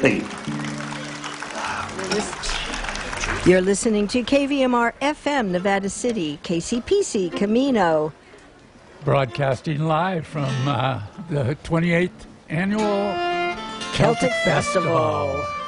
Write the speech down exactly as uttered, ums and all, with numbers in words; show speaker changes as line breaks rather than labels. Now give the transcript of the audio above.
Thank you.
You're listening to K V M R F M, Nevada City, K C P C, Camino.
Broadcasting live from uh, the twenty-eighth Annual Celtic,
Celtic
Festival.
Festival.